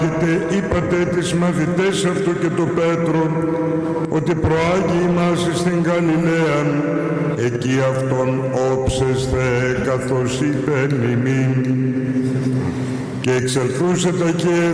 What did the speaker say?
είπατε τις μαθητές αυτού και του Πέτρου ότι προάγει ημάς στην Γαλιλαίαν, εκεί αυτόν όψεσθε καθώς είπεν ημίν, και εξελθούσετε και